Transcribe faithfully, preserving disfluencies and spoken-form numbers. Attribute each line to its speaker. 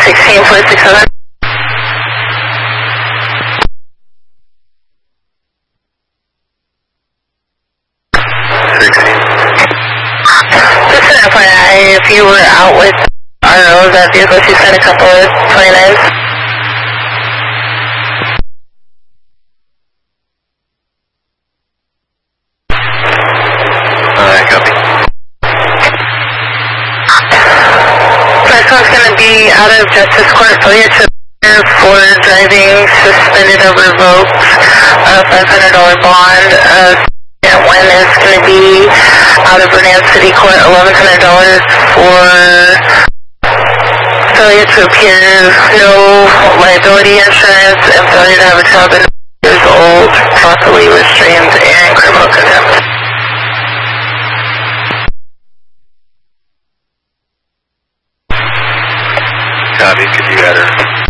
Speaker 1: sixteen four six seven.
Speaker 2: sixteen.
Speaker 1: Just an F Y I, if you were out with R O, that vehicle, she sent a couple of twenty-nines.
Speaker 2: Alright, copy.
Speaker 1: First one's going to be out of Justice Court, failure to appear for driving suspended or revoked, a five hundred dollar bond. Uh, second one is going to be out of Vernon City Court, eleven hundred dollars for failure to appear, no liability insurance, and failure to have a child that is years old, properly restrained, and criminal contempt.
Speaker 2: Copy, could you add her?